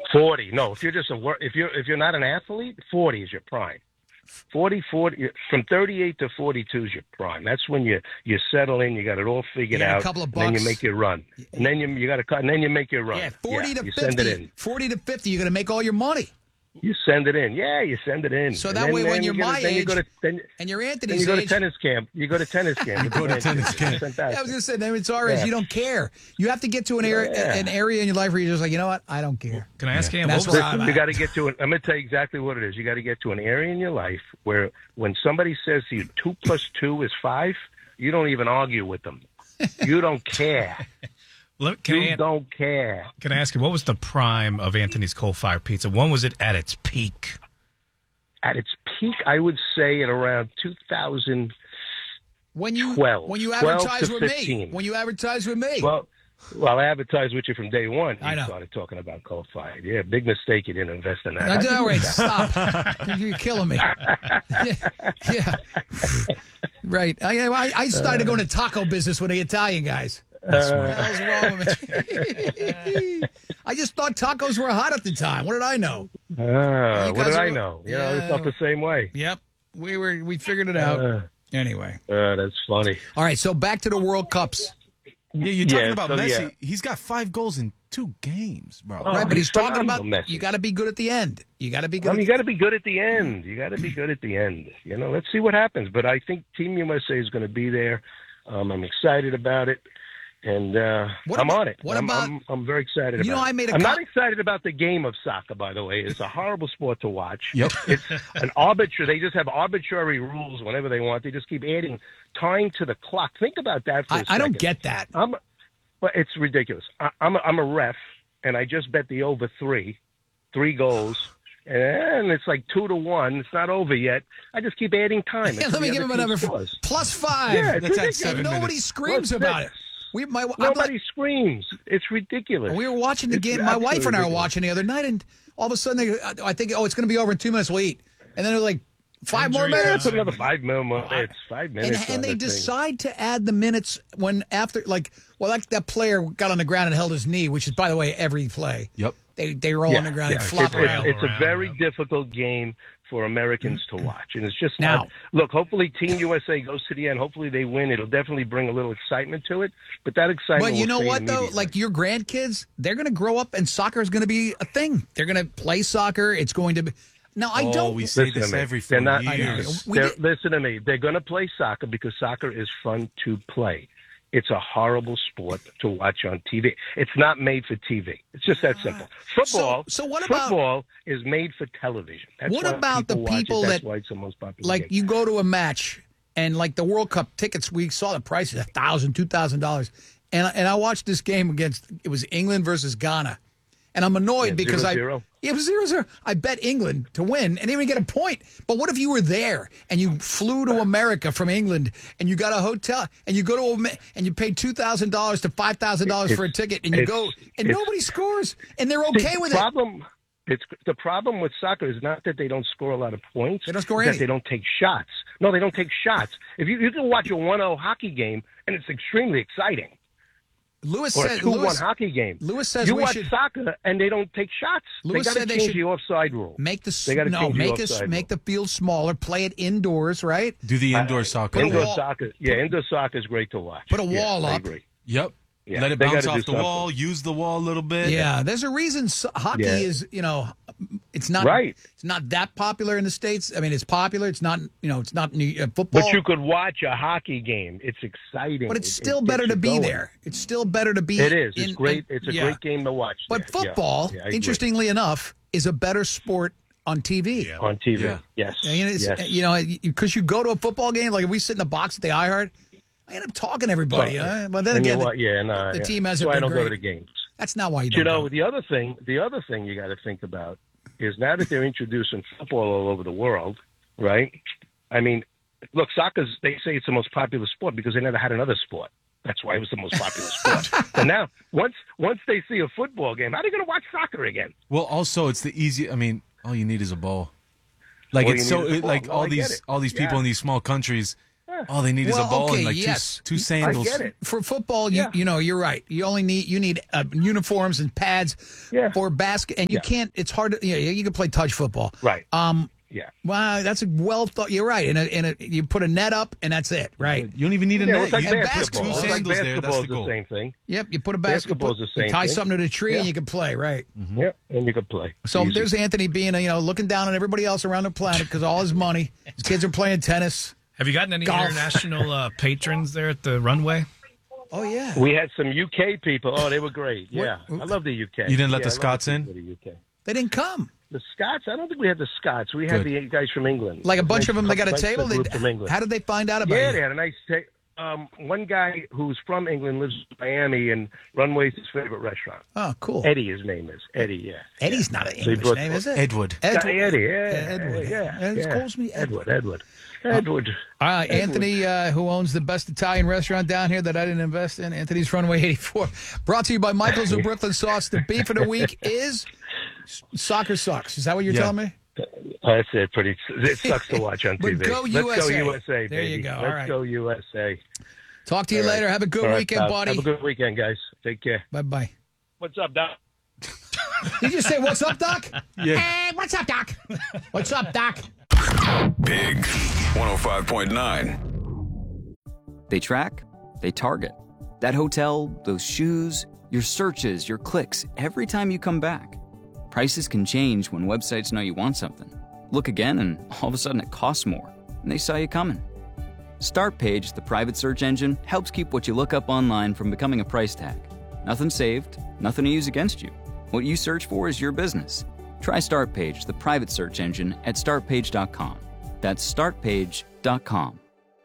40. No, if you're just if you're not an athlete, 40 is your prime. 40, from 38 to 42 is your prime. That's when you settle in. You got it all figured out. A couple of bucks. And then you make your run. And then you got to cut. And then you make your run. Yeah, 40 to you 50. Send it in. 40 to 50. You're going to make all your money. You send it in. Yeah, you send it in. So that way, when you're my age, and you're Anthony's age, you go to tennis camp. You go to tennis camp. You go to tennis camp. Yeah, I was going to say, then it's our age. You don't care. You have to get to an area in your life where you're just like, you know what? I don't care. Can I ask you? That's where I'm at. You got to get to it. I'm going to tell you exactly what it is. You got to get to an area in your life where when somebody says to you 2 + 2 is 5, you don't even argue with them. You don't care. Don't care. Can I ask you, what was the prime of Anthony's Coal-Fired Pizza? When was it at its peak? At its peak, I would say at around 2012. When you advertise with 15. me. When you advertise with me. Well, I advertised with you from day one. I know. You started talking about Coal-Fired. Yeah, big mistake you didn't invest in that. No, wait, stop. You're killing me. Yeah. Right. I started going to taco business with the Italian guys. What the hell's wrong with me? I just thought tacos were hot at the time. What did I know? What did I know? I felt the same way. Yep. We figured it out. Anyway. That's funny. All right, so back to the World Cups. Yeah, you're talking about Messi. Yeah. He's got 5 goals in 2 games, bro. Right, but he's talking about Messi. You got to be good at the end. You got to be good. You got to be good at the end. You got to be good at the end. Let's see what happens. But I think Team USA is going to be there. I'm excited about it. And I'm on it. I'm very excited about it. I'm not excited about the game of soccer, by the way. It's a horrible sport to watch. Yep. It's an arbitrary. They just have arbitrary rules whenever they want. They just keep adding time to the clock. Think about that for a second. I don't get that. But it's ridiculous. I'm a ref, and I just bet the over 3 goals. And it's like 2-1. It's not over yet. I just keep adding time. Let me give him a number. +5. Yeah, that's at 7 minutes. Nobody screams about it. Nobody screams. It's ridiculous. We were watching the game. My wife and I were watching the other night, and all of a sudden, I think, it's going to be over in 2 minutes. We'll eat, and then they're like 5 more minutes. Put another 5 more minutes. 5 minutes. And they decide to add the minutes when after, that player got on the ground and held his knee, which is, by the way, every play. Yep. They roll on the ground and flop around. It's a very difficult game for Americans to watch. And it's just look, hopefully Team USA goes to the end. Hopefully they win. It'll definitely bring a little excitement to it. But that excitement But you know what, though? Like your grandkids, they're going to grow up and soccer is going to be a thing. They're going to play soccer. It's going to be... Now, I don't... we say this every 4 years. Listen to me. They're going to play soccer because soccer is fun to play. It's a horrible sport to watch on TV. It's not made for TV. It's just that simple. Football. So what about football is made for television? That's what about the people That's why it's the most popular game. You go to a match and like the World Cup tickets, we saw the prices $1,000, $2,000, and I watched this game it was England versus Ghana. And I'm annoyed because 0-0. It was 0-0. I bet England to win and even get a point. But what if you were there and you flew to America from England and you got a hotel and you go to and you paid $2,000 to $5,000 for a ticket and you go and nobody scores and they're okay with it. The problem with soccer is not that they don't score a lot of points. They don't score any. That they don't take shots. No, they don't take shots. If you can watch a 1-0 hockey game and it's extremely exciting. Lewis or said, a 2-1 hockey game. Lewis says you watch soccer and they don't take shots. Lewis they got to change the offside rule. Make the field smaller. Play it indoors, right? Do the indoor soccer. Indoor soccer is great to watch. Put a wall up. I agree. Yep. Yeah. Let it bounce off the wall. Use the wall a little bit. Yeah, there's a reason hockey is, it's not right. It's not that popular in the States. I mean, it's popular. It's not, it's not football. But you could watch a hockey game. It's exciting. But it's still better to be there. It's still better to be. It is. It's great. It's a great game to watch. But football, interestingly enough, is a better sport on TV. Yeah. On TV, yes. Because you go to a football game, like if we sit in the box at the iHeart, I end up talking to everybody. But then again, the team hasn't been I don't great. go to the games. That's not why you don't go. The other thing you got to think about is now that they're introducing football all over the world, right? I mean, look, they say it's the most popular sport because they never had another sport. That's why it was the most popular sport. And now, once they see a football game, how are they going to watch soccer again? Well, also, it's the easy. I mean, all you need is a ball. Like all these people in these small countries. All they need is a ball and two sandals. I get it. For football, you know, you're right. You need uniforms and pads for basket, and you can't. It's hard to. You can play touch football, right? Yeah. Wow, that's a well thought. You're right. And you put a net up, and that's it, right? You don't even need a net. It's like basketball. Two sandals there. That's the same thing. Yep. You put a basketball. The same tie thing. something to the tree, and you can play, right? Mm-hmm. Yeah, and you can play. So there's Anthony being, looking down on everybody else around the planet because all his money. His kids are playing tennis. Have you gotten any international patrons there at the runway? Oh, yeah. We had some UK people. Oh, they were great. Yeah. I love the UK. You didn't let the Scots in? The UK. They didn't come. The Scots? I don't think we had the Scots. We had the guys from England. Like a bunch of them, they got a nice table? From England. How did they find out about it? Yeah, they had a nice table. One guy who's from England lives in Miami, and Runway's his favorite restaurant. Oh, cool. Eddie, his name is. Eddie, yeah. Eddie's not an English name, is it? Edward. Eddie, Edward. Yeah. It calls me Edward. Edward. Anthony, who owns the best Italian restaurant down here that I didn't invest in, Anthony's Runway 84. Brought to you by Michael's of Brooklyn Sauce. The beef of the week is soccer sucks. Is that what you're telling me? That's it. It sucks to watch on TV. But go USA. Let's go USA, baby. There you go. Let's go USA. Talk to you later. Have a good weekend, buddy. Have a good weekend, guys. Take care. Bye-bye. What's up, Doc? Did you say, what's up, Doc? Yeah. Hey, what's up, Doc? What's up, Doc? Big 105.9. They track, they target. That hotel, those shoes, your searches, your clicks, every time you come back. Prices can change when websites know you want something. Look again and all of a sudden it costs more, and they saw you coming. Startpage, the private search engine, helps keep what you look up online from becoming a price tag. Nothing saved, nothing to use against you. What you search for is your business. Try Startpage, the private search engine, at startpage.com. That's startpage.com.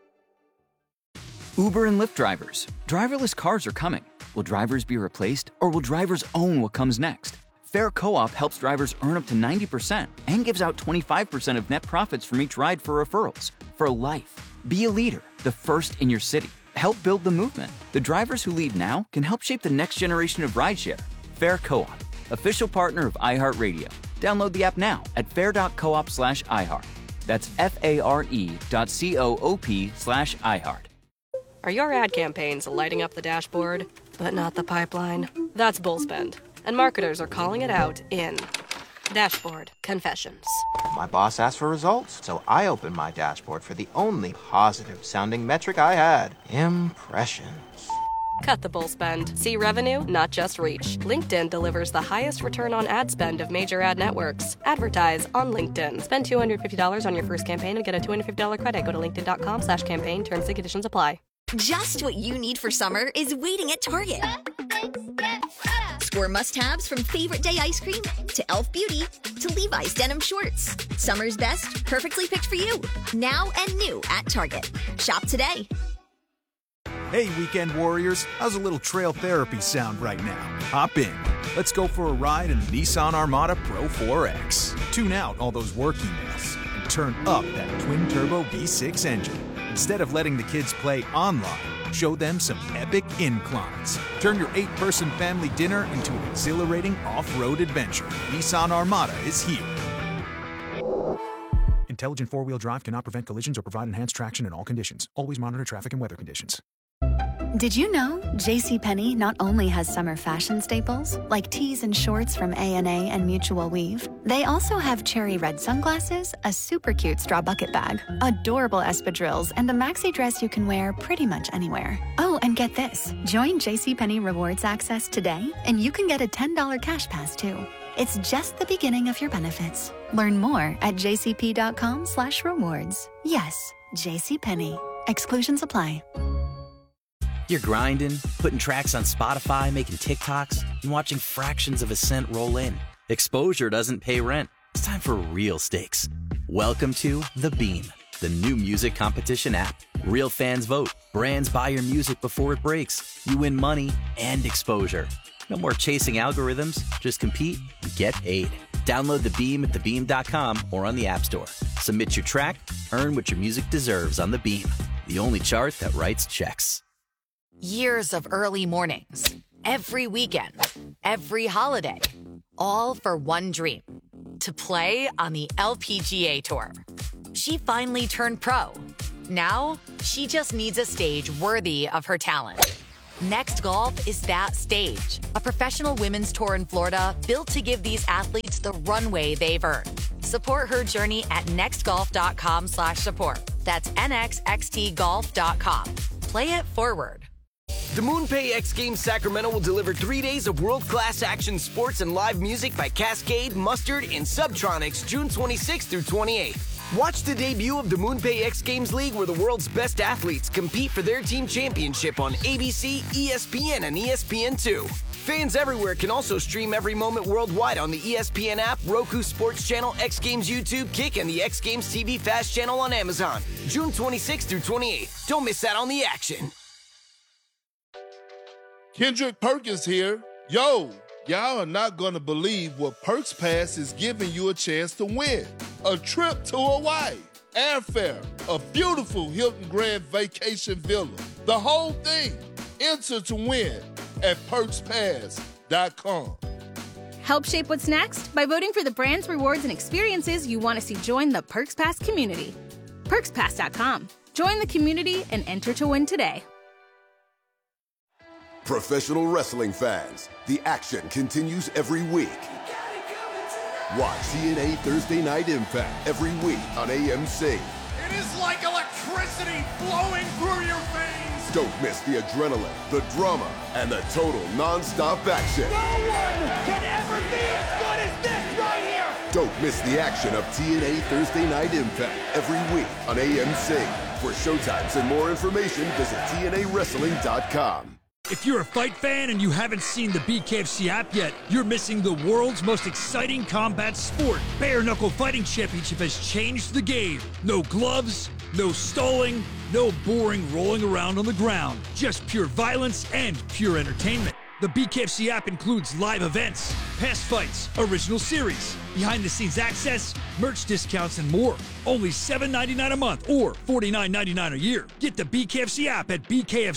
Uber and Lyft drivers. Driverless cars are coming. Will drivers be replaced, or will drivers own what comes next? Fair Co-op helps drivers earn up to 90% and gives out 25% of net profits from each ride for referrals. For life. Be a leader, the first in your city. Help build the movement. The drivers who lead now can help shape the next generation of rideshare. Fair Co-op, official partner of iHeartRadio. Download the app now at fair.coop/iHeart. That's FARE.coop/iHeart. Are your ad campaigns lighting up the dashboard, but not the pipeline? That's Bullspend, and marketers are calling it out in Dashboard Confessions. My boss asked for results, so I opened my dashboard for the only positive-sounding metric I had: impressions. Cut the bull spend. See revenue, not just reach. LinkedIn delivers the highest return on ad spend of major ad networks. Advertise on LinkedIn. Spend $250 on your first campaign and get a $250 credit. Go to linkedin.com/campaign. Terms and conditions apply. Just what you need for summer is waiting at Target. Score must-haves from Favorite Day ice cream to Elf Beauty to Levi's denim shorts. Summer's best, perfectly picked for you. Now and new at Target. Shop today. Hey, weekend warriors, how's a little trail therapy sound right now? Hop in. Let's go for a ride in the Nissan Armada Pro 4X. Tune out all those work emails and turn up that twin-turbo V6 engine. Instead of letting the kids play online, show them some epic inclines. Turn your 8-person family dinner into an exhilarating off-road adventure. Nissan Armada is here. Intelligent four-wheel drive cannot prevent collisions or provide enhanced traction in all conditions. Always monitor traffic and weather conditions. Did you know JCPenney not only has summer fashion staples, like tees and shorts from A&A and Mutual Weave, they also have cherry red sunglasses, a super cute straw bucket bag, adorable espadrilles, and a maxi dress you can wear pretty much anywhere. Oh, and get this. Join JCPenney Rewards Access today, and you can get a $10 cash pass, too. It's just the beginning of your benefits. Learn more at jcp.com/rewards. Yes, JCPenney. Exclusions apply. You're grinding, putting tracks on Spotify, making TikToks, and watching fractions of a cent roll in. Exposure doesn't pay rent. It's time for real stakes. Welcome to The Beam, the new music competition app. Real fans vote. Brands buy your music before it breaks. You win money and exposure. No more chasing algorithms. Just compete and get paid. Download The Beam at thebeam.com or on the App Store. Submit your track, earn what your music deserves on The Beam, the only chart that writes checks. Years of early mornings, every weekend, every holiday, all for one dream, to play on the LPGA Tour. She finally turned pro, Now, she just needs a stage worthy of her talent. Next Golf is that stage. A professional women's tour in Florida built to give these athletes the runway they've earned. Support her journey at nextgolf.com/support. That's nxxtgolf.com. Play it forward. The MoonPay X Games Sacramento will deliver 3 days of world-class action sports and live music by Cascade, Mustard, and Subtronics June 26th through 28th. Watch the debut of the MoonPay X Games League, where the world's best athletes compete for their team championship on ABC, ESPN, and ESPN2. Fans everywhere can also stream every moment worldwide on the ESPN app, Roku Sports Channel, X Games YouTube, Kick, and the X Games TV Fast channel on Amazon. June 26th through 28th. Don't miss out on the action. Kendrick Perkins here. Yo, y'all are not gonna believe what Perks Pass is giving you a chance to win. A trip to Hawaii, airfare, a beautiful Hilton Grand Vacation Villa, the whole thing. Enter to win at PerksPass.com. Help shape what's next by voting for the brands, rewards, and experiences you want to see join the Perks Pass community. PerksPass.com. Join the community and enter to win today. Professional wrestling fans, the action continues every week. Watch TNA Thursday Night Impact every week on AMC. It is like electricity flowing through your veins. Don't miss the adrenaline, the drama, and the total non-stop action. No one can ever be as good as this right here. Don't miss the action of TNA Thursday Night Impact every week on AMC. For showtimes and more information, visit TNAWrestling.com. If you're a fight fan and you haven't seen the BKFC app yet, you're missing the world's most exciting combat sport. Bare Knuckle Fighting Championship has changed the game. No gloves, no stalling, no boring rolling around on the ground. Just pure violence and pure entertainment. The BKFC app includes live events, past fights, original series, behind-the-scenes access, merch discounts, and more. Only $7.99 a month or $49.99 a year. Get the BKFC app at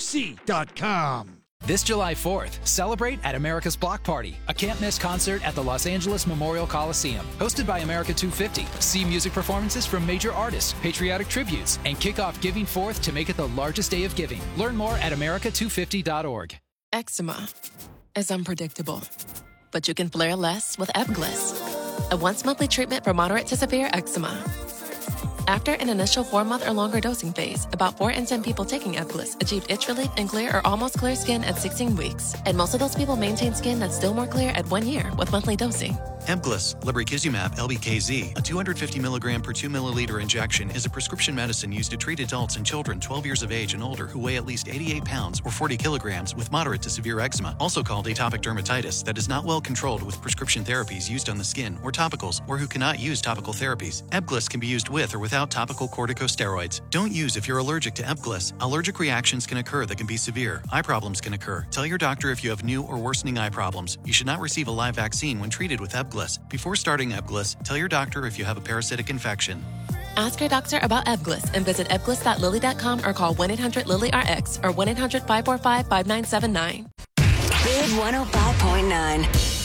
bkfc.com. This July 4th, celebrate at America's Block Party, a can't-miss concert at the Los Angeles Memorial Coliseum. Hosted by America 250, see music performances from major artists, patriotic tributes, and kick off Giving Forth to make it the largest day of giving. Learn more at america250.org. Eczema is unpredictable, but you can flare less with Ebglyss, a once-monthly treatment for moderate to severe eczema. After an initial 4-month or longer dosing phase, about 4 in 10 people taking Ebglyss achieved itch relief and clear or almost clear skin at 16 weeks. And most of those people maintain skin that's still more clear at 1 year with monthly dosing. Ebglyss, lebrikizumab LBKZ, a 250 milligram per 2 milliliter injection, is a prescription medicine used to treat adults and children 12 years of age and older who weigh at least 88 pounds or 40 kilograms with moderate to severe eczema, also called atopic dermatitis, that is not well controlled with prescription therapies used on the skin or topicals, or who cannot use topical therapies. Ebglyss can be used with or without topical corticosteroids. Don't use if you're allergic to Ebglyss. Allergic reactions can occur that can be severe. Eye problems can occur. Tell your doctor if you have new or worsening eye problems. You should not receive a live vaccine when treated with Ebglyss. Before starting Ebglyss, tell your doctor if you have a parasitic infection. Ask your doctor about Ebglyss and visit ebglyss.lilly.com or call 1-800-LILY-RX or 1-800-545-5979. Big 105.9.